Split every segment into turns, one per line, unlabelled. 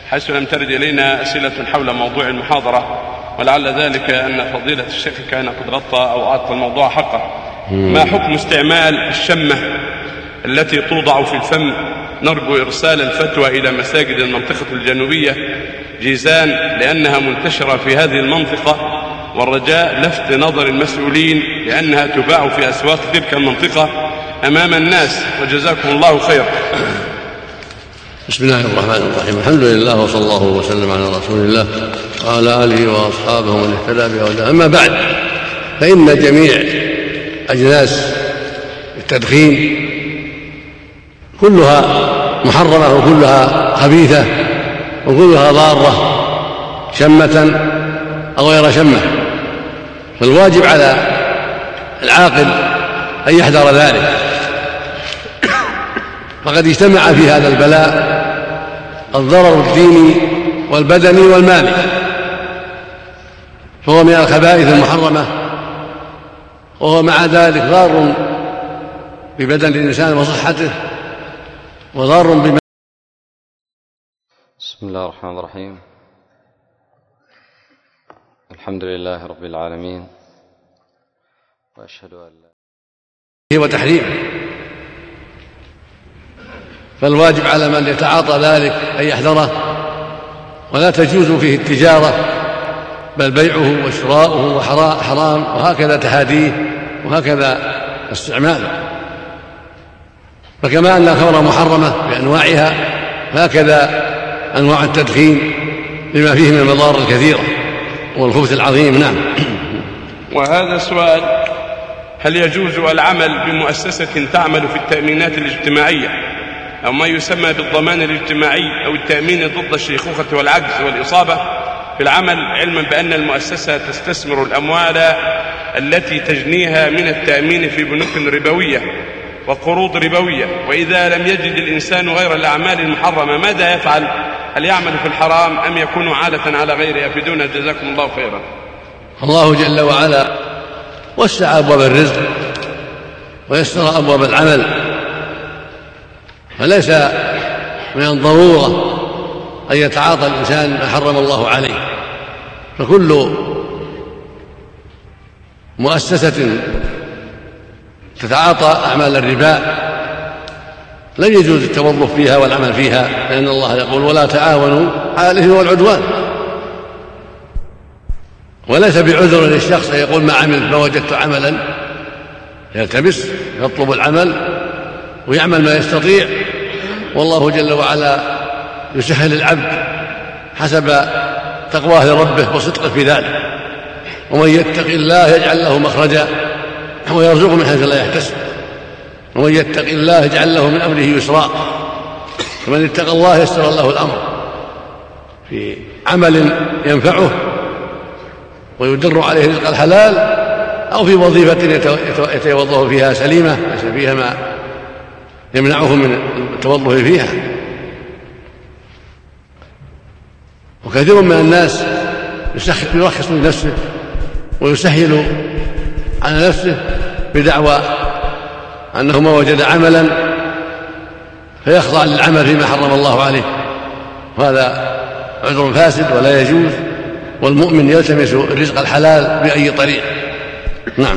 حيث لم ترد إلينا أسئلة حول موضوع المحاضرة، ولعل ذلك أن فضيلة الشيخ كان قد غطى أو أعطى الموضوع حقه. ما حكم استعمال الشمة التي توضع في الفم؟ نرجو إرسال الفتوى إلى مساجد المنطقة الجنوبية جيزان لأنها منتشرة في هذه المنطقة، والرجاء لفت نظر المسؤولين لأنها تباع في أسواق تلك المنطقة أمام الناس، وجزاكم الله خير.
بسم الله الرحمن الرحيم. الحمد لله وصلى الله وسلم على رسول الله وعلى آله وأصحابه ومن اهتدى بهداه. أما بعد، فإن جميع أجناس التدخين كلها محرمة وكلها خبيثة وكلها ضارة، شمة أو غير شمة، فالواجب على العاقل أن يحذر ذلك، فقد اجتمع في هذا البلاء الضرر الديني والبدني والمالي، فهو من الخبائث المحرمة، وهو مع ذلك ضار ببدن الإنسان وصحته وضار بما.
بسم الله الرحمن الرحيم. الحمد لله رب العالمين، وأشهد أن
لا وتحريم، فالواجب على من يتعاطى ذلك أن يحذره، ولا تجوز فيه التجارة، بل بيعه وشراؤه حرام، وهكذا تهاديه وهكذا استعماله. فكما أن الخمر محرمة بأنواعها، فهكذا أنواع التدخين لما فيه من المضار الكثيرة والخبث العظيم. نعم.
وهذا سؤال: هل يجوز العمل بمؤسسة تعمل في التأمينات الاجتماعية أو ما يسمى بالضمان الاجتماعي أو التأمين ضد الشيخوخة والعجز والإصابة في العمل، علما بأن المؤسسة تستثمر الأموال التي تجنيها من التأمين في بنوك ربوية وقروض ربوية، وإذا لم يجد الإنسان غير الأعمال المحرمة ماذا يفعل؟ هل يعمل في الحرام أم يكون عالة على غيره؟ أفيدونا جزاكم الله خيرا.
الله جل وعلا وسع أبواب الرزق ويسر أبواب العمل، فليس من الضرورة أن يتعاطى الإنسان ما حرم الله عليه، فكل مؤسسة تتعاطى أعمال الربا لن يجوز التوظف فيها والعمل فيها، لأن الله يقول: ولا تعاونوا على الإثم والعدوان. وليس بعذر للشخص أن يقول: ما عملت ما وجدت عملا، يلتمس يطلب العمل ويعمل ما يستطيع، والله جل وعلا يسهل العبد حسب تقواه لربه وصدقه في ذلك. ومن يتق الله يجعل له مخرجا ويرزقه من حيث لا يحتسب، ومن يتق الله يجعل له من أمره يسرا. فمن اتقى الله يسر له الأمر في عمل ينفعه ويدر عليه رزق الحلال، أو في وظيفة يتوظف فيها سليمة ليس فيها ما يمنعه من التوظف فيها. وكثير من الناس يرخص لنفسه ويسهل على نفسه بدعوى أنه ما وجد عملا فيخضع للعمل فيما حرم الله عليه، وهذا عذر فاسد ولا يجوز، والمؤمن يلتمس الرزق الحلال بأي طريق. نعم.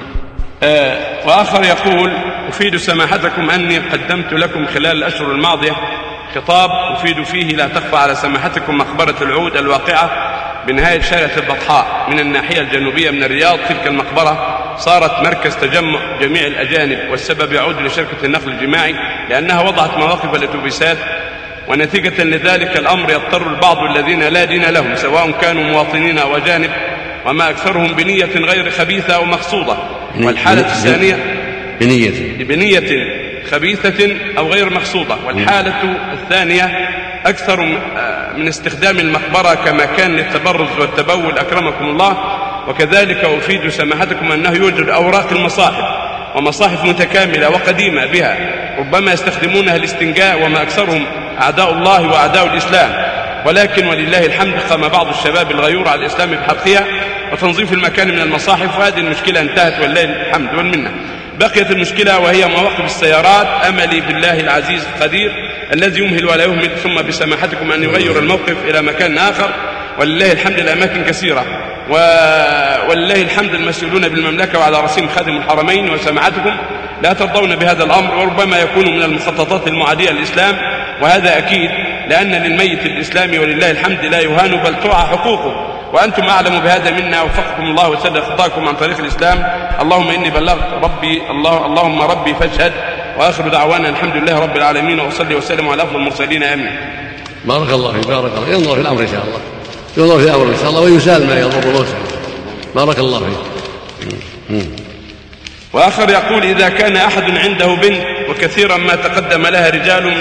وآخر يقول: أفيد سماحتكم أني قدمت لكم خلال الأشهر الماضية خطاب أفيد فيه لا تخفى على سماحتكم مقبرة العود الواقعة بنهاية شارع البطحاء من الناحية الجنوبية من الرياض. تلك المقبرة صارت مركز تجمع جميع الأجانب، والسبب يعود لشركة النقل الجماعي لأنها وضعت مواقف الأتوبيسات، ونتيجة لذلك الأمر يضطر البعض الذين لا دين لهم سواء كانوا مواطنين أو أجانب، وما أكثرهم بنية غير خبيثة أو مقصودة. والحالة الثانية بنية خبيثة أو غير مقصودة. والحالة الثانية أكثر من استخدام المقبرة كمكان للتبرز والتبول أكرمكم الله. وكذلك أفيد سماحتكم أنه يوجد أوراق المصاحف ومصاحف متكاملة وقديمة بها ربما يستخدمونها الاستنجاء، وما أكثرهم أعداء الله وأعداء الإسلام، ولكن ولله الحمد قام بعض الشباب الغيور على الإسلام بحقها وتنظيف المكان من المصاحف، وهذه المشكلة انتهت ولله الحمد والمنة. بقيت المشكلة وهي مواقف السيارات. أملي بالله العزيز القدير الذي يمهل ولا يهمل، ثم بسماحتكم أن يغير الموقف إلى مكان آخر، ولله الحمد الأماكن كثيرة، ولله الحمد المسؤولون بالمملكة وعلى رأسهم خادم الحرمين وسماحتكم لا ترضون بهذا الأمر، وربما يكون من المخططات المعادية للإسلام، وهذا أكيد، لأن للميت الإسلامي ولله الحمد لا يهان بل تعى حقوقه، وأنتم أعلم بهذا منا، وفقكم الله وسدد خطاكم عن طريق الإسلام. اللهم إني بلغت ربي اللهم ربي فاشهد، وآخر دعوانا الحمد لله رب العالمين، وأصلي وسلم على أفضل المرسلين. آمين.
بارك الله فيك، بارك الله. ينظر في الأمر إن شاء الله، ينظر في الأمر إن شاء الله، ويسال ما يضر موته. بارك الله فيك.
وآخر يقول: إذا كان أحد عنده بنت وكثيرا ما تقدم لها رجال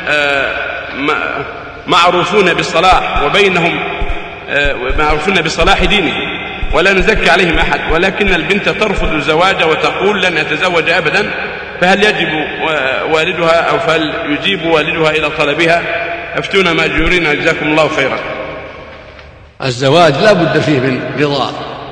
معروفون بالصلاح وبينهم معروفون بصلاح دينه ولا نزكي عليهم أحد، ولكن البنت ترفض الزواج وتقول لن أتزوج أبدا، فهل يجب والدها أو فهل يجيب والدها إلى طلبها؟ أفتونا مأجورين جزاكم الله خيرا.
الزواج لا بد فيه من رضا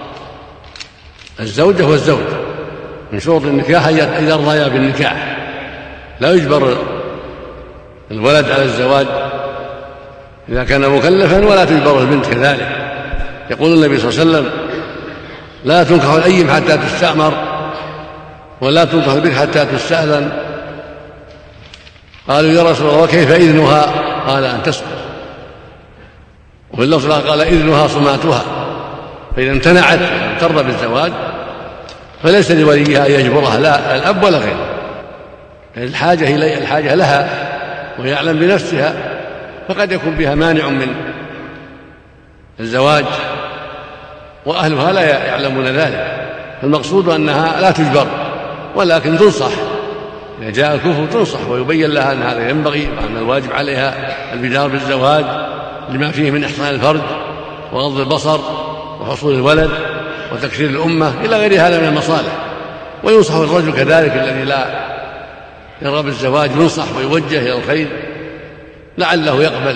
الزوجة والزوج، من شروط النكاح إذا رضيا بالنكاح، لا يجبر الولد على الزواج إذا كان مكلفا، ولا تجبر البنت كذلك. يقول النبي صلى الله عليه وسلم: لا تنكح الأيم حتى تستأمر، ولا تنكح البكر حتى تستأذن. قالوا: يا رسول الله وكيف إذنها؟ قال: أن تسقط. وفي اللفظ قال: إذنها صماتها. فإذا امتنعت أن ترضى بالزواج فليس لوليها أن يجبرها، لا الأب ولا غيره، الحاجة لها ويعلم بنفسها، فقد يكون بها مانع من الزواج وأهلها لا يعلمون ذلك. فالمقصود أنها لا تجبر، ولكن تنصح إذا جاء الكفر، تنصح ويبين لها أن هذا ينبغي، وأن الواجب عليها البدار بالزواج لما فيه من إحسان الفرج وغض البصر وحصول الولد وتكثير الأمة إلى غير هذا من المصالح. وينصح الرجل كذلك الذي لا يرغب الزواج، ينصح ويوجه إلى الخير لعله يقبل.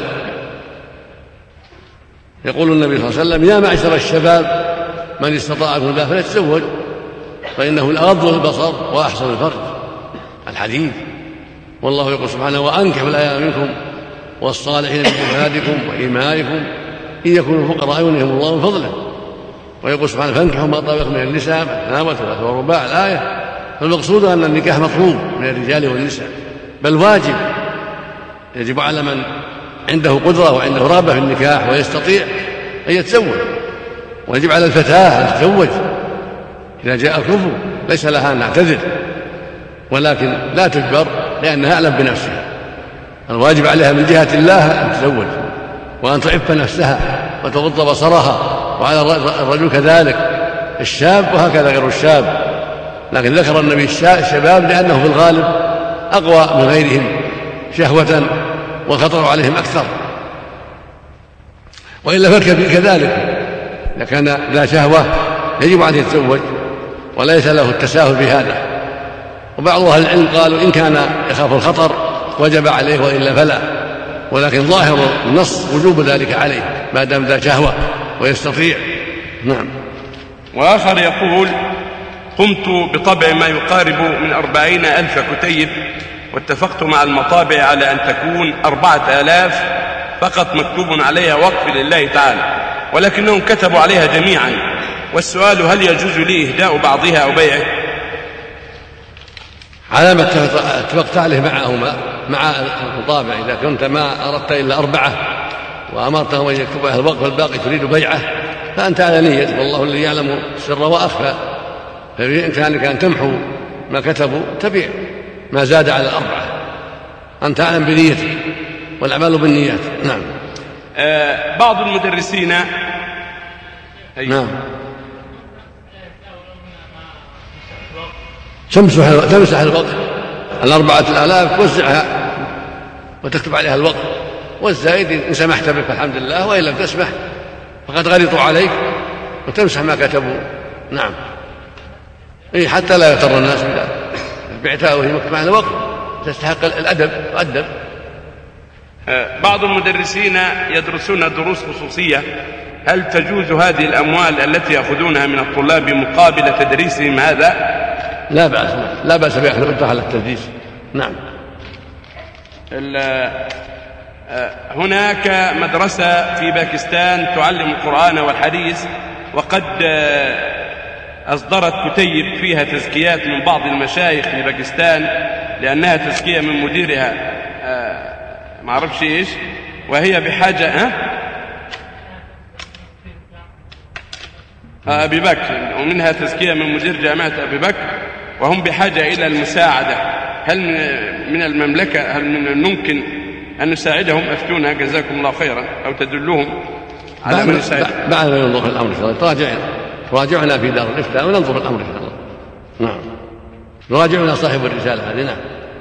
يقول النبي صلى الله عليه وسلم: يا معشر الشباب من استطاع منكم الباءة فليتزوج، فإنه الأغض للبصر وأحسن الفرج، الحديث. والله يقول سبحانه: وأنكحوا الأيام منكم والصالحين من عبادكم وإمائكم إن يكونوا فقراء يغنيهم الله من فضله. ويقول سبحانه: فانكحوا ما طاب لكم من النساء مثنى وثلاث ورباع، الآية. فالمقصود أن النكاح مطلوب من الرجال والنساء، بل واجب، يجب على من عنده قدرة وعنده رغبة في النكاح ويستطيع أن يتزوج، ويجب على الفتاة أن تتزوج إذا جاء الكفر، ليس لها أن تعتذر، ولكن لا تجبر لأنها أعلم بنفسها. الواجب عليها من جهة الله أن تتزوج وأن تعف نفسها وتغض بصرها، وعلى الرجل كذلك، الشاب وهكذا غير الشاب. لكن ذكر النبي الشباب لأنه في الغالب أقوى من غيرهم شهوة والخطر عليهم أكثر، وإلا فالكبير كذلك إذا كان لا شهوة يجب أن يتزوج وليس له التساهل في هذا. وبعض أهل العلم قالوا إن كان يخاف الخطر وجب عليه وإلا فلا، ولكن ظاهر النص وجوب ذلك عليه ما دام ذا شهوة ويستطيع. نعم.
وآخر يقول: قمت بطبع ما يقارب من 40,000 كتيب، واتفقت مع المطابع على أن تكون 4,000 فقط مكتوب عليها وقف لله تعالى، ولكنهم كتبوا عليها جميعا، والسؤال: هل يجوز لي إهداء بعضها أو بيعه؟
على ما اتفقت عليه مع المطابع. إذا كنت ما أردت إلا 4 وأمرتهم أن يكتبوا على الوقف والباقي تريد بيعه فأنت على نية، والله الذي يعلم السر وأخفى. فبإمكانك أن تمحو ما كتبوا تبيع ما زاد على 4، أنت أعلم بنيتك والأعمال بالنيات. نعم.
بعض المدرسين
نعم تمسح الوقف 4,000 توزعها وتكتب عليها الوقف، والزائد إن سمحت بك فالحمد لله، وإن لم تسمح فقد غلطوا عليك وتمسح ما كتبوا. نعم. حتى لا يغتر الناس إذا بعتها وهي مكتوبة على الوقف، تستحق الأدب وأدب.
بعض المدرسين يدرسون دروس خصوصية، هل تجوز هذه الأموال التي يأخذونها من الطلاب مقابل تدريسهم هذا؟
لا بأس بأخذ على التدريس. نعم.
هناك مدرسة في باكستان تعلم القرآن والحديث، وقد أصدرت كتيب فيها تزكيات من بعض المشايخ في باكستان، لأنها تزكية من مديرها ما أعرفش إيش، وهي بحاجة أبي بكر، ومنها تزكية من مدير جامعة أبي بكر، وهم بحاجة إلى المساعدة. هل من المملكة، هل من الممكن أن نساعدهم؟ أفتونا جزاكم الله خيرا، أو تدلوهم على من يساعد.
بعد ما ينظر الأمر إن شاء الله تراجعنا في دار الإفتاء وننظر الأمر إن شاء الله. نعم، نراجعنا صاحب الرسالة هذه. نعم.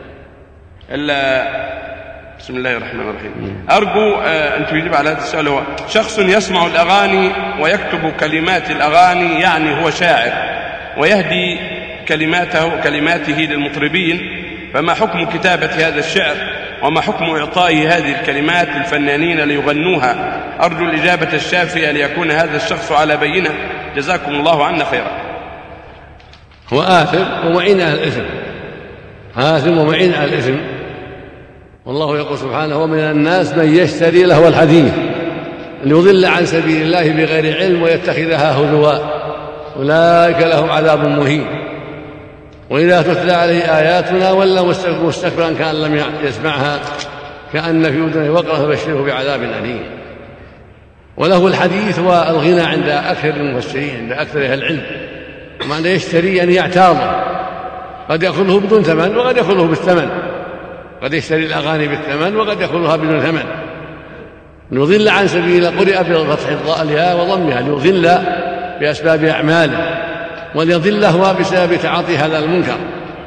بسم الله الرحمن الرحيم. أرجو أن تجيب على هذا السؤال. هو شخص يسمع الأغاني ويكتب كلمات الأغاني، يعني هو شاعر ويهدي كلماته للمطربين، فما حكم كتابة هذا الشعر، وما حكم إعطائه هذه الكلمات للفنانين ليغنوها؟ أرجو الإجابة الشافية ليكون هذا الشخص على بينة، جزاكم الله عنا خيرا.
هو آثم ومعين أهل الإثم، آثم ومعين أهل الإثم. والله يقول سبحانه: ومن الناس من يشتري لهو الحديث ليضل عن سبيل الله بغير علم ويتخذها هزوا أولئك لهم عذاب مهين. وإذا تتلى عليه آياتنا ولى مستكبرا كأن لم يسمعها كأن في أذنه وقرا فبشره بعذاب أليم. وله الحديث والغنى عند أكثر المفسرين، عند أكثر أهل العلم. معنى يشتري يعني يعتاضه، قد يأخذه بدون ثمن وقد يأخذه بالثمن، قد يشتري الأغاني بالثمن وقد يأخذها بدون ثمن. ليضل عن سبيل، قرئ بفتح الياء وضمها، ليضل بأسباب أعماله، وليضل هو بسبب تعاطي هذا المنكر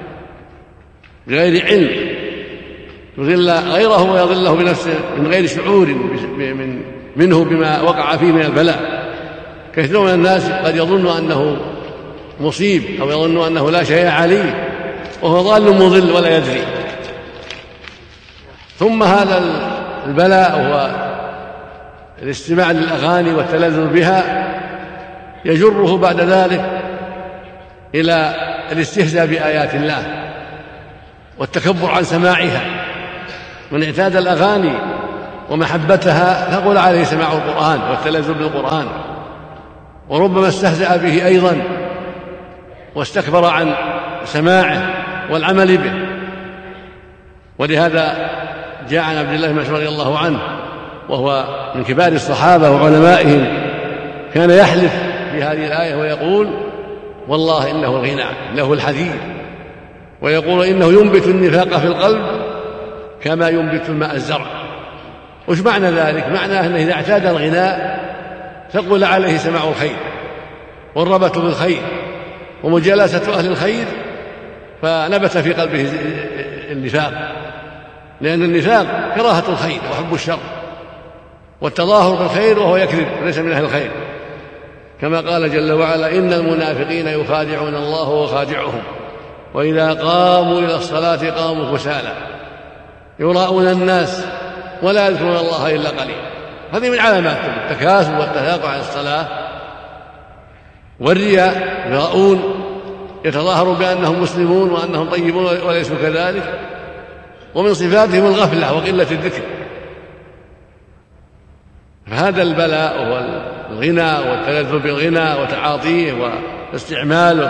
بغير علم، يضل غيره ويضله بنفسه من غير شعور منه بما وقع فيه من البلاء. كثير من الناس قد يظن أنه مصيب أو يظن أنه لا شيء عليه وهو ضال مضل ولا يدري. ثم هذا البلاء هو الاستماع للأغاني والتلذذ بها يجره بعد ذلك إلى الاستهزاء بآيات الله والتكبر عن سماعها. من اعتاد الأغاني ومحبتها ثقل عليه سماع القرآن والتلذذ بالقرآن، وربما استهزأ به أيضا واستكبر عن سماعه والعمل به. ولهذا جاء عن عبد الله بن مسعود رضي الله عنه وهو من كبار الصحابة وعلمائهم، كان يحلف في هذه الآية ويقول: والله إنه الغنى له الحديث، ويقول إنه ينبت النفاق في القلب كما ينبت الماء الزرع. وش معنى ذلك؟ معنى أنه إذا اعتاد الغناء ثقل عليه سماع الخير والرغبة بالخير ومجالسة أهل الخير، فنبت في قلبه النفاق، لأن النفاق كراهة الخير وحب الشر والتظاهر بالخير وهو يكذب ليس من أهل الخير، كما قال جل وعلا: إن المنافقين يخادعون الله وخادعهم وإذا قاموا إلى الصلاة قاموا كسالى يراءون الناس ولا يذكرون الله إلا قليلا. هذه من علامات التكاسل والتثاقل عن الصلاة. والرياء يراءون يتظاهرون بأنهم مسلمون وأنهم طيبون وليسوا كذلك. ومن صفاتهم الغفلة وقلة الذكر. فهذا البلاء هو الغنى والتلذذ بالغنى وتعاطيه واستعماله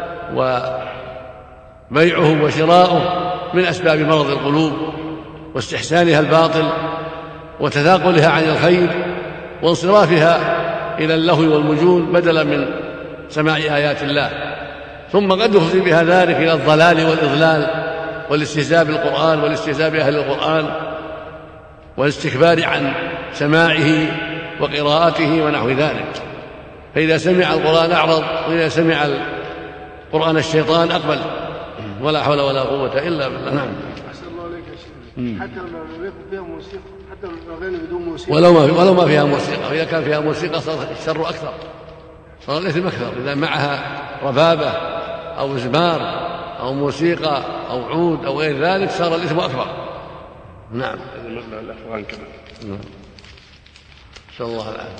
وبيعه وشراؤه من أسباب مرض القلوب واستحسانها الباطل وتثاقلها عن الخير وانصرافها إلى اللهو والمجون بدلا من سماع آيات الله. ثم قد يفضي بها ذلك إلى الضلال والإضلال والاستهزاء بالقرآن والاستهزاء بأهل القرآن والاستكبار عن سماعه وقراءته ونحو ذلك. فإذا سمع القرآن أعرض، وإذا سمع القرآن الشيطان أقبل. ولا حول ولا قوة إلا بالله. نعم.
أحسن الله عليك يا شيخ. حتى لو يكون فيها موسيقى، حتى الأغاني بدون موسيقى،
ولو ما فيها موسيقى، وإذا كان فيها موسيقى صار الشر أكثر، صار الإثم أكثر. إذا معها ربابة أو زمار أو موسيقى أو عود أو غير ذلك صار الإثم أكبر. نعم.
الأفغان كمان.
نعم. نسأل الله العافية.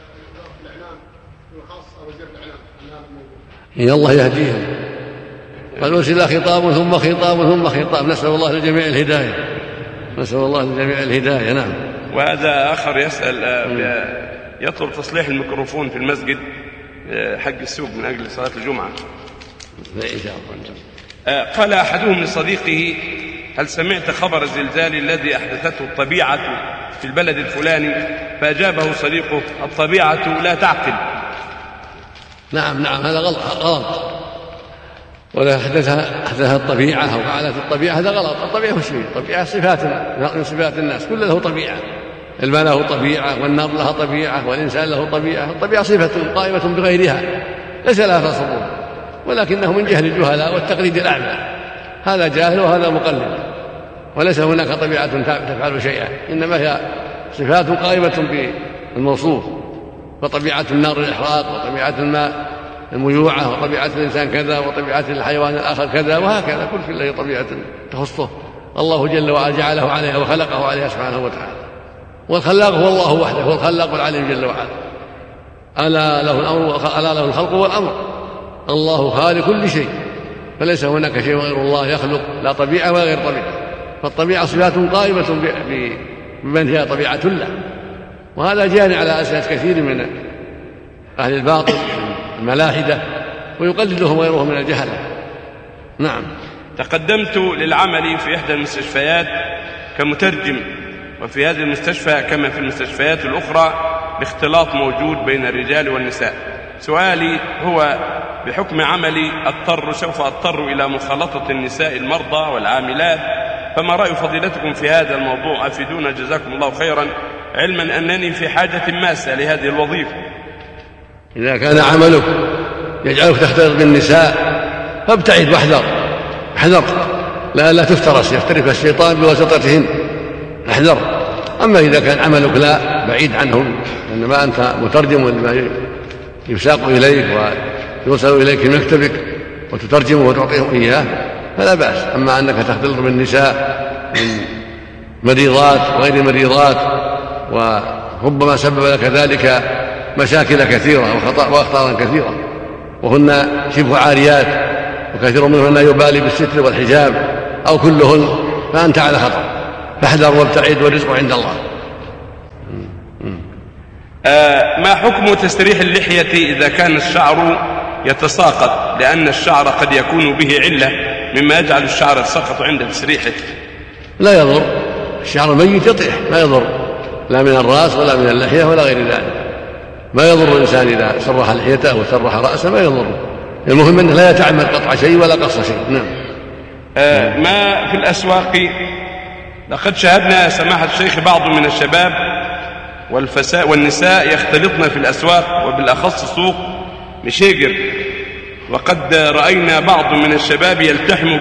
إن الله يهديهم فالوسيلة خطاب ثم خطاب ثم خطاب. نسأل الله للجميع الهداية، نسأل الله للجميع الهداية. نعم.
وهذا آخر يسأل يطلب تصليح الميكروفون في المسجد حق السوق من أجل صلاة الجمعة. قال أحدهم لصديقه: هل سمعت خبر الزلزال الذي أحدثته الطبيعة في البلد الفلاني؟ فأجابه صديقه: الطبيعة لا تعقل.
نعم هذا غلط. ولا أحدثها الطبيعة أو فعلت الطبيعة، هذا غلط. الطبيعة وش هي؟ الطبيعة صفات من صفات الناس، كل له طبيعة. الماء له طبيعة، والنار لها طبيعة، والإنسان له طبيعة. الطبيعة صفة قائمة بغيرها ليس لها تصرف، ولكنه من جهل الجهلاء والتقليد الأعمى. هذا جاهل وهذا مقلد، وليس هناك طبيعة تفعل شيئا، إنما هي صفات قائمة بالموصوف. فطبيعة النار الإحراق، وطبيعة الماء الميوعة، وطبيعة الإنسان كذا، وطبيعة الحيوان الآخر كذا، وهكذا. كل له طبيعة تخصه الله جل وعلا، جعله عليها وخلقه عليها سبحانه وتعالى. والخلاق هو الله وحده، هو الخلاق العليم جل وعلا. ألا له الخلق والأمر. الله خالق كل شيء، فليس هناك شيء غير الله يخلق، لا طبيعة ولا غير طبيعة. فالطبيعة صفات قائمة بمن هي طبيعة الله، وهذا جاري على أساس كثير من أهل الباطل الملاحدة، ويقلدهم غيرهم من الجهلة. نعم.
تقدمت للعمل في إحدى المستشفيات كمترجم، وفي هذه المستشفى كما في المستشفيات الأخرى باختلاط موجود بين الرجال والنساء. سؤالي هو: بحكم عملي سوف أضطر إلى مخالطة النساء المرضى والعاملات، فما رأي فضيلتكم في هذا الموضوع؟ أفيدونا جزاكم الله خيرا، علما أنني في حاجة ماسة لهذه الوظيفة.
إذا كان عملك يجعلك تختلط بالنساء فابتعد واحذر، لا تفترس، يفترس الشيطان بواسطتهن، احذر. أما إذا كان عملك لا بعيد عنهم، إنما أنت مترجم ولما يساق إليك ويوصل إليك مكتبك وتترجمه وتعطيهم إياه فلا بأس. أما أنك تختلط بالنساء من مريضات وغير مريضات، وربما سبب لك ذلك مشاكل كثيرة وأخطارا كثيرة، وهن شبه عاريات، وكثير منهن لا يبالي بالستر والحجاب أو كلهن، فأنت على خطر، فاحذر وابتعد، والرزق عند الله.
ما حكم تسريح اللحية إذا كان الشعر يتساقط؟ لأن الشعر قد يكون به علة مما يجعل الشعر يتساقط عند تسريحه.
لا يضر، الشعر الميت يطيح، لا يضر، لا من الرأس ولا من اللحية ولا غير ذلك. ما يضر الإنسان إذا سرح لحيته أو سرح رأسه، ما يضر. المهم أنه لا يتعمد قطع شيء ولا قص شيء. نعم.
ما في الأسواق لقد شاهدنا سماحة الشيخ بعض من الشباب والنساء يختلطن في الأسواق، وبالأخص سوق مشيقر، وقد رأينا بعض من الشباب يلتحم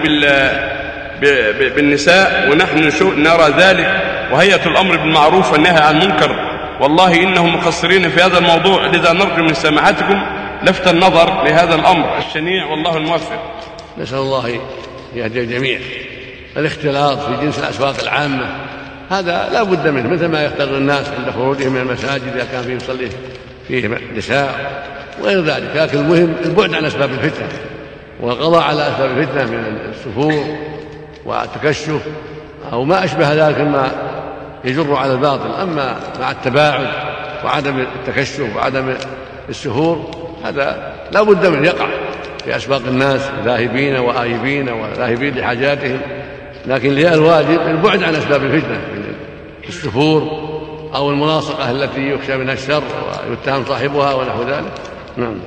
بالنساء، ونحن نرى ذلك، وهيئة الأمر بالمعروف والنهي عن المنكر والله إنهم مقصرين في هذا الموضوع. لذا نرجو من سماحتكم لفت النظر لهذا الأمر الشنيع، والله الموفق.
نسأل الله يهدي الجميع. الاختلاط في جنس الأسواق العامة هذا لا بد منه، مثل ما يختلط الناس عند خروجهم من المساجد إذا كان فيه يصلي فيه نساء وغير ذلك. لكن المهم البعد عن أسباب الفتنة، والقضاء على أسباب الفتنة من السفور والتكشف أو ما أشبه ذلك مما يجر على الباطل. أما مع التباعد وعدم التكشف وعدم السفور هذا لا بد من يقع في أسواق الناس ذاهبين وآيبين وذاهبين لحاجاتهم، لكن الواجب البعد عن أسباب الفتنة من السفور أو الملاصقة التي يخشى منها الشر ويتهم صاحبها ونحو ذلك. نعم.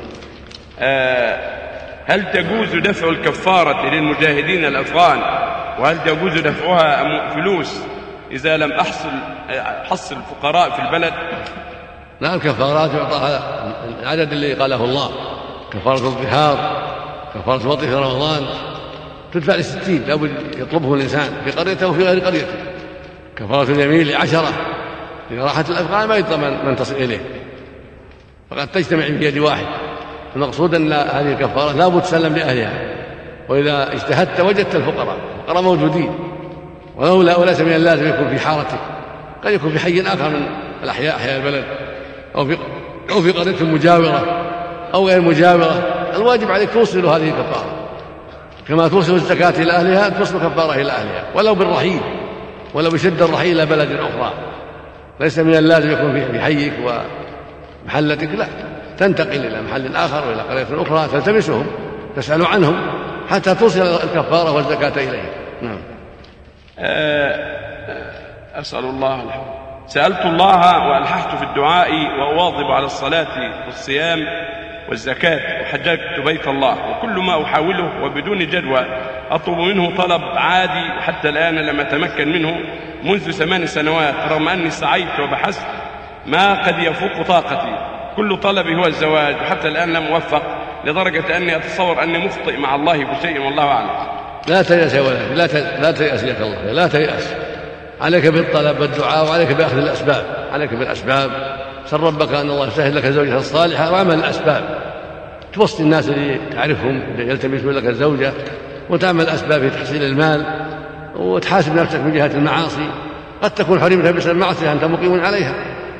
هل تجوز دفع الكفارة للمجاهدين الأفغان؟ وهل تجوز دفعها فلوس إذا لم حصل الفقراء في البلد؟
لا، الكفارات يعطاها العدد اللي قاله الله، كفارة الظهار، كفارة الوطء في رمضان تدفع ل60، لابد يطلبه الإنسان في قريته وفي غير قريته. كفارة اليمين ل10، إذا راحت الأفغان ما يضمن من تصل إليه، فقد تجتمع بيد واحد. المقصود أن هذه الكفارة لابد تسلم لأهلها، وإذا اجتهدت وجدت الفقراء موجودين، وليس من اللازم يكون في حارته، قد يكون في حي آخر من أحياء البلد أو في قرية مجاورة أو غير مجاورة. الواجب عليك توصل هذه الكفارة كما توصل الزكاة إلى أهلها توصل كفارة إلى أهلها، ولو بالرحيل، ولو بشد الرحيل إلى بلد أخرى. ليس من اللازم يكون في حيك ومحلتك، لا، تنتقل إلى محل آخر وإلى قرية أخرى تلتمسهم، تسأل عنهم حتى توصل الكفارة والزكاة إليهم. نعم.
أسأل الله الحفظ. سألت الله وألححت في الدعاء وأواظب على الصلاة والصيام والزكاة وحججت بيت الله، وكل ما أحاوله وبدون جدوى أطلب منه طلب عادي، وحتى الآن لم أتمكن منه منذ 8 سنوات، رغم أني سعيت وبحثت ما قد يفوق طاقتي. كل طلبي هو الزواج، وحتى الآن لم أوفق، لدرجة أني أتصور أني مخطئ مع الله بشيء والله أعلم.
لا تيأس يا ولد، لا تيأس يا الله، لا تيأس. عليك بالطلب والدعاء، وعليك بأخذ الأسباب، عليك بالأسباب. سل ربك أن الله يسهل لك زوجة الصالحة، واعمل الأسباب، توصي الناس اللي تعرفهم اللي يلتمسون لك الزوجة، وتعمل الأسباب في تحصيل المال، وتحاسب نفسك من جهة المعاصي. قد تكون حرمتها بسبب المعصية أنت مقيم عليها،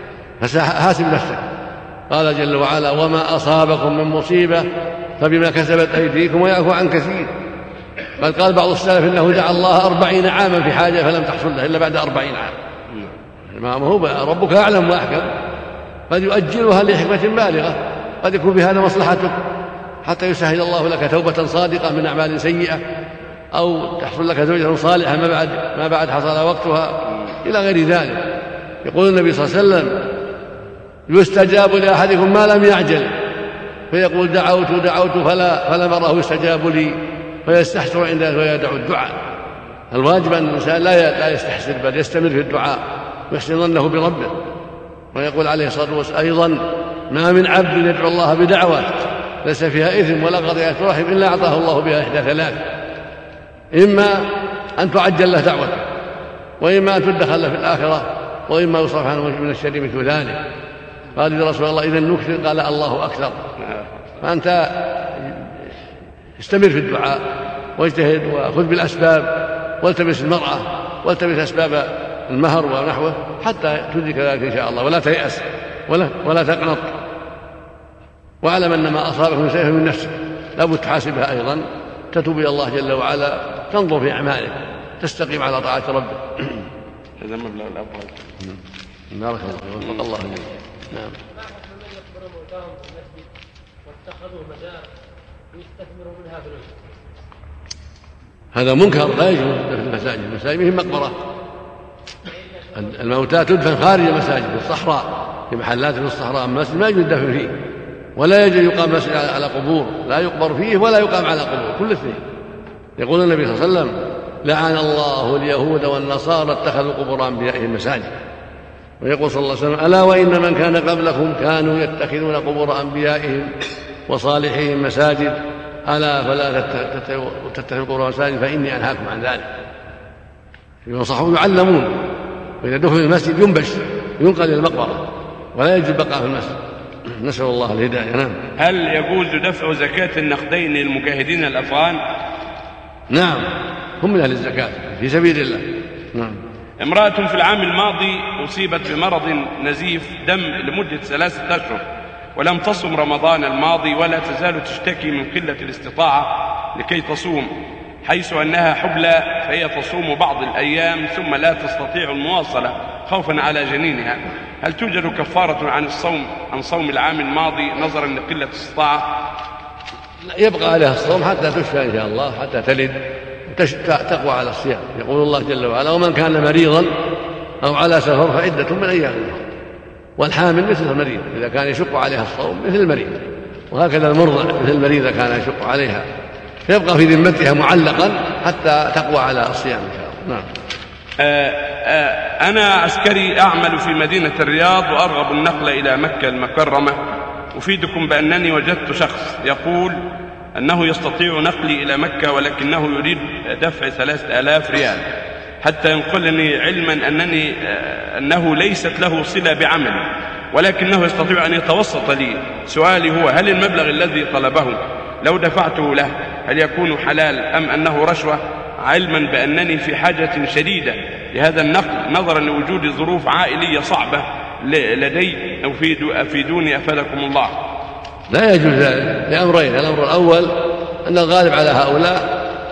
فحاسب نفسك. قال جل وعلا: وما أصابكم من مصيبة فبما كسبت أيديكم ويعفو عن كثير. بل قال بعض السلف إنه دعا الله 40 عاما في حاجة فلم تحصل له إلا بعد 40 عام. ما هو ربك أعلم وأحكم، قد يؤجلها لحكمة بالغة، قد يكون في هذا مصلحتك حتى يسهل الله لك توبة صادقة من أعمال سيئة، أو تحصل لك زوجة صالحة ما بعد حصل وقتها، إلى غير ذلك. يقول النبي صلى الله عليه وسلم: يستجاب لأحدكم ما لم يعجل، فيقول: دعوت فلم أره يستجاب لي، فيستحسر عند ذلك ويدعو الدعاء. الواجب أن الإنسان لا يستحسر، بل يستمر في الدعاء ويحسن ظنه بربه. ويقول عليه الصلاة والسلام أيضا: ما من عبد يدعو الله بدعوة ليس فيها إثم ولا قضية رحم إلا أعطاه الله بها إحدى 3: إما أن تعجل له دعوته، وإما أن تدخل له في الآخرة، وإما يصرف عنه من الشر مثل ذلك. قال: يا رسول الله إذا نكثر؟ قال: الله أكثر. فأنت استمر في الدعاء واجتهد وخذ بالأسباب، والتمس المرأة، والتمس أسباب المهر ونحوه حتى تدرك ذلك إن شاء الله، ولا تيأس ولا تقنط. واعلم أن ما أصابك من شيء من نفسك لابد تحاسبها أيضا، تتوب إلى الله جل وعلا، تنظر في أعمالك، تستقيم على طاعة ربك.
هذا مبلغ الأبواب.
بارك الله، وفق الله جل. نعم.
واتخذوا مزار ويستثمروا منها فلوس.
هذا منكر، لا يجوز في المساجد. المساجد هي مقبرة، الموتى تدفن خارج المساجد في الصحراء، في محلات في الصحراء. المسجد ما يجوز الدفن فيه، ولا يجوز يقام مسجد على قبور، لا يقبر فيه ولا يقام على قبور، كل اثنين. يقول النبي صلى الله عليه وسلم: لعن الله اليهود والنصارى اتخذوا قبور أنبيائهم مساجد. ويقول صلى الله عليه وسلم: ألا وإن من كان قبلكم كانوا يتخذون قبور أنبيائهم وصالحين مساجد، ألا فلا تتخذوا قبور مساجد فإني أنهاكم عن ذلك. ينصحون يعلمون، وإذا دخل المسجد ينبش ينقل إلى المقبرة، ولا يجب البقاء في المسجد. نسأل الله الهداية. نعم.
هل يجوز دفع زكاة النقدين للمجاهدين الأفغان؟
نعم، هم من أهل الزكاة في سبيل الله. نعم.
امرأة في العام الماضي أصيبت بمرض نزيف دم لمدة 3 أشهر، ولم تصم رمضان الماضي، ولا تزال تشتكي من قلة الاستطاعة لكي تصوم، حيث أنها حبلى، فهي تصوم بعض الأيام ثم لا تستطيع المواصلة خوفا على جنينها. هل توجد كفارة عن صوم العام الماضي نظرا لقلة الاستطاعة؟
يبقى عليها الصوم حتى تشفى إن شاء الله، حتى تلد تقوى على الصيام. يقول الله جل وعلا: ومن كان مريضا أو على سفر فعدة من أيام أخرى. والحامل مثل المريض إذا كان يشق عليها الصوم مثل المريض، وهكذا المرضع مثل المريض إذا كان يشق عليها، فيبقى في ذمتها معلقا حتى تقوى على الصيام إن شاء الله. نعم.
أنا عسكري أعمل في مدينة الرياض، وأرغب النقل إلى مكة المكرمة. أفيدكم بأنني وجدت شخص يقول أنه يستطيع نقلي إلى مكة، ولكنه يريد دفع 3000 ريال حتى ينقلني، علما أنه ليست له صلة بعمل، ولكنه يستطيع أن يتوسط لي. سؤالي هو: هل المبلغ الذي طلبه لو دفعته له هل يكون حلال أم أنه رشوة، علما بأنني في حاجة شديدة لهذا النقل نظرا لوجود ظروف عائلية صعبة لدي؟ أفيدوني أفادكم الله.
لا يجوز ذلك لأمرين: الأمر الأول أن الغالب على هؤلاء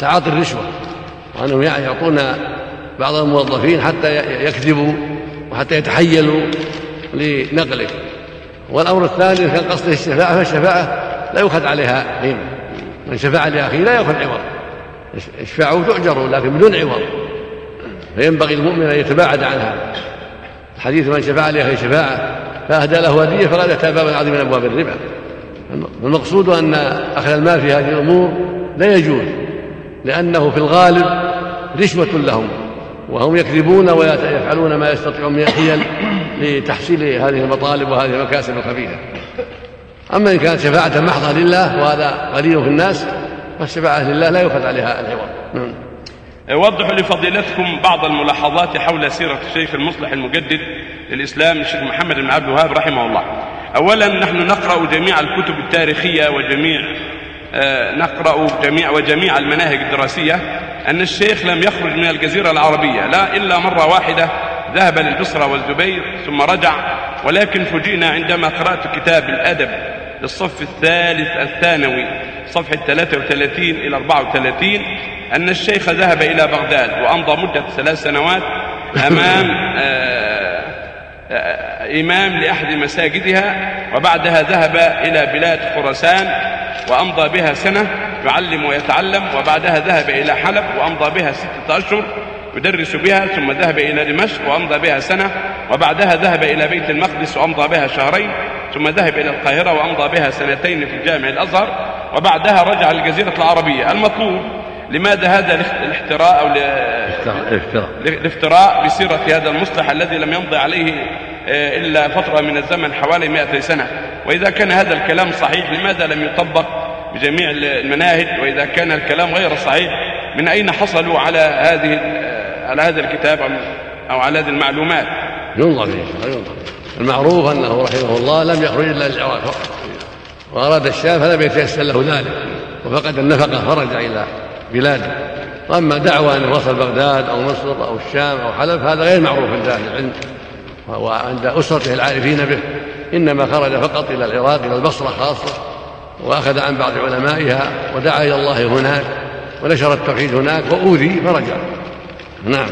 تعاطي الرشوة، وأنهم يعطون بعض الموظفين حتى يكذبوا وحتى يتحيلوا لنقله. والأمر الثاني كان قصده الشفاعة، فالشفاعة لا يؤخذ عليها قيمة، من شفاعة لأخيه لا يأخذ عوض، اشفعوا تؤجروا لكن بدون عوض، فينبغي المؤمن أن يتباعد عنها. الحديث من شفاعة لأخيه شفاعة فأهدى له هدية فقد أتى بابا عظيم من أبواب الربا. والمقصود أن أخذ المال في هذه الأمور لا يجوز، لأنه في الغالب رشوة لهم، وهم يكذبون ويفعلون ما يستطيعون من الحيل لتحصيل هذه المطالب وهذه المكاسب الخبيثة. أما إن كانت شفاعة محضة لله وهذا قليل في الناس، فالشفاعة لله لا يؤخذ عليها العوض.
وضحوا لفضيلتكم بعض الملاحظات حول سيرة الشيخ المصلح المجدد للإسلام الشيخ محمد بن عبد الوهاب رحمه الله. أولا نحن نقرأ جميع الكتب التاريخية وجميع المناهج الدراسية أن الشيخ لم يخرج من الجزيرة العربية لا إلا مرة واحدة، ذهب للبصرة والزبير ثم رجع. ولكن فوجئنا عندما قرأت كتاب الأدب للصف الثالث الثانوي صفحة 33 إلى 34 أن الشيخ ذهب إلى بغداد وأمضى مدة 3 سنوات أمام إمام لأحد مساجدها، وبعدها ذهب إلى بلاد خراسان وأمضى بها سنة يعلم ويتعلم، وبعدها ذهب إلى حلب وأمضى بها 6 أشهر يدرس بها، ثم ذهب إلى دمشق وأمضى بها سنة، وبعدها ذهب إلى بيت المقدس وأمضى بها 2 شهرين، ثم ذهب إلى القاهرة وأمضى بها 2 سنين في جامع الأزهر، وبعدها رجع للجزيرة العربية. المطلوب لماذا هذا الاحتراء أو الافتراء بسيرة هذا المصلح الذي لم يمضي عليه إلا فترة من الزمن حوالي 200 سنة؟ وإذا كان هذا الكلام صحيح لماذا لم يطبق بجميع المناهج؟ وإذا كان الكلام غير صحيح من أين حصلوا على هذا الكتاب أو على هذه المعلومات؟
ينظر فيه. المعروف أنه رحمه الله لم يخرج إلا العراق فقط، وأراد الشام فلم يتيسر له ذلك وفقد النفقة فرجع إلى بلاده. وأما دعوى أن وصل بغداد أو مصر أو الشام أو حلب هذا غير معروف عند أهل العلم وعند أسرته العارفين به، إنما خرج فقط إلى العراق إلى البصرة خاصة، وأخذ عن بعض علمائها ودعا إلى الله هناك ونشر التوحيد هناك وأوذي فرجع. نعم.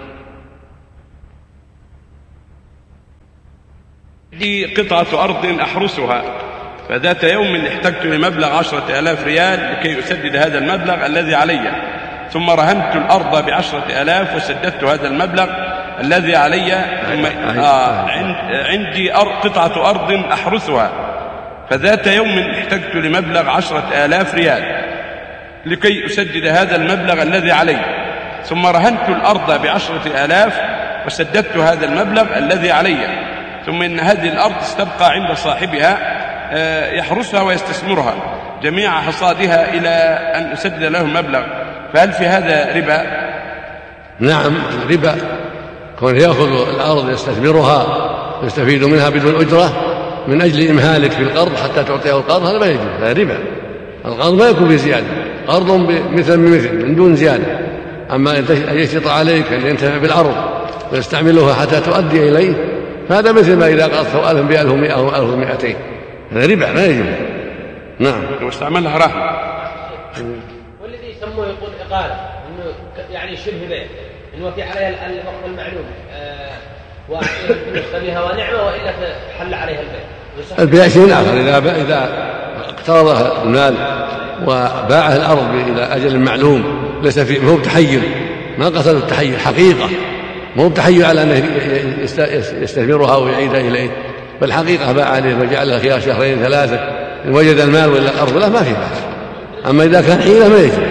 لي قطعة أرض أحرسها، فذات يوم احتجت لمبلغ 10,000 ريال لكي أسدد هذا المبلغ الذي علي، ثم رهنت الأرض ب10,000 وسددت هذا المبلغ الذي علي. ثم عندي قطعة أرض أحرسها، فذات يوم احتجت لمبلغ 10,000 ريال لكي أسدد هذا المبلغ الذي علي، ثم رهنت الأرض ب10,000 وسددت هذا المبلغ الذي علي، ثم إن هذه الأرض استبقى عند صاحبها يحرسها ويستثمرها جميع حصادها إلى أن أسدد له المبلغ، فهل في هذا ربا؟
نعم، ربا كون يأخذ الأرض يستثمرها يستفيد منها بدون أجرة من أجل إمهالك في القرض حتى تعطيه القرض، هذا ما يجوز، هذا ربا. القرض ما يكون بزيادة، قرض مثل بمثل من دون زيادة. أما أن يشترط عليك أن ينتفع بالأرض ويستعملها حتى تؤدي إليه، فهذا مثل ما إذا قرضته 1000 ب1100 أو 1200، هذا ربا ما يجوز. نعم.
واستعملها رهن.
والذي يسموه يقول إقالة، إنه يعني شبه بيع، إنه في عليها الوقت المعلوم وأعطيه الفلوس بها ونعمة وإلا حل عليها البيع.
البيع شيء آخر، إذا اقترض المال وباعه الأرض إلى أجل معلوم ليس فيه، هو بتحيل، ما قصد التحيل حقيقة، مو بتحيل على أنه يستثمرها ويعيدها إليه، بل حقيقة باع عليه وجعلها خيار 2 3 إن وجد المال ولا الأرض له ما في بأس. أما إذا كان حيلة ما يجوز.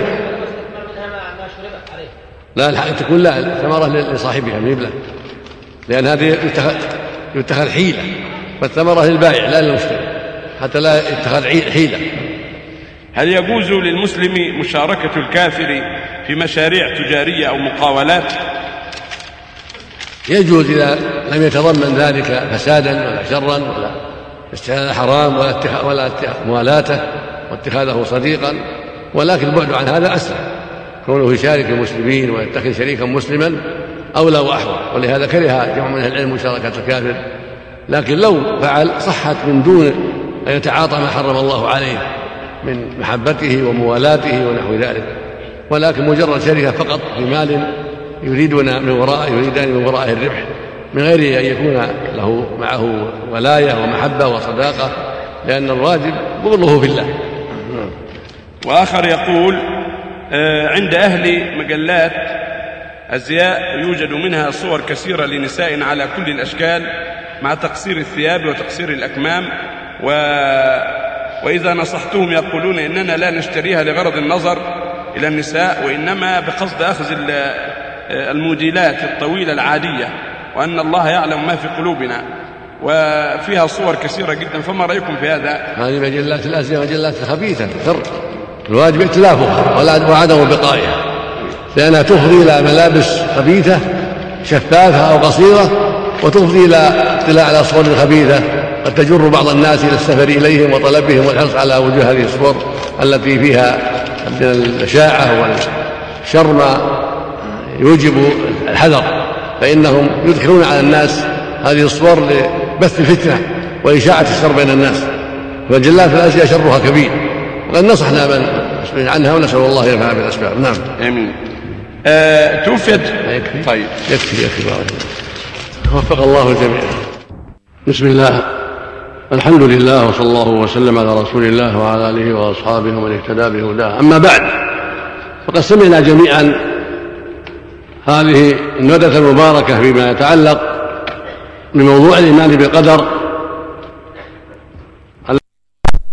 لا تكون لا ثمرة لصاحبها من له، لأن هذه يتخذ حيلة، والثمرة للبائع لا للمشتري حتى لا يتخذ حيلة.
هل يجوز للمسلم مشاركة الكافر في مشاريع تجارية أو مقاولات؟
يجوز إذا لم يتضمن ذلك فسادا ولا شرا ولا استحلال حرام ولا موالاته واتخاذه صديقا، ولكن البعد عن هذا أسلم، كونه يشارك المسلمين ويتخذ شريكا مسلما أولى وأحوط، ولهذا كره جمع من أهل العلم مشاركة الكافر. لكن لو فعل صحت من دون أن يتعاطى ما حرم الله عليه من محبته وموالاته ونحو ذلك. ولكن مجرد شركة فقط في مال يريدان من ورائه الربح من غير أن يكون له معه ولاية ومحبة وصداقة، لأن الواجب بغضه في الله.
وآخر يقول عند أهل مجلات أزياء يوجد منها صور كثيرة لنساء على كل الأشكال مع تقصير الثياب وتقصير الأكمام، وإذا نصحتهم يقولون إننا لا نشتريها لغرض النظر إلى النساء، وإنما بقصد أخذ الموديلات الطويلة العادية، وأن الله يعلم ما في قلوبنا، وفيها صور كثيرة جدا. فما رأيكم في هذا؟
هذه مجلات الأزياء مجلات خبيثة، الواجب ائتلافها وعدم بقائها، لأنها تفضي إلى ملابس خبيثة شفافة أو قصيرة، وتفضي إلى اطلاع على صور خبيثة قد تجر بعض الناس إلى السفر إليهم وطلبهم والحرص على وجوه هذه الصور التي فيها من الإشاعة والشر ما يوجب الحذر، فإنهم يدخلون على الناس هذه الصور لبث الفتنة وإشاعة الشر بين الناس. فمجلات الأزياء شرها كبير، وقد نصحنا من يسمع عنها، ونسأل الله ينفع بالأسباب. نعم
آمين. توفيت.
طيب يكفي وفق الله الجميع. بسم الله، الحمد لله، وصلى الله وسلم على رسول الله وعلى آله وأصحابه ومن اهتدى بهداه. أما بعد، فقد سمعنا جميعا هذه الندوة المباركة فيما يتعلق بموضوع الإيمان بالقدر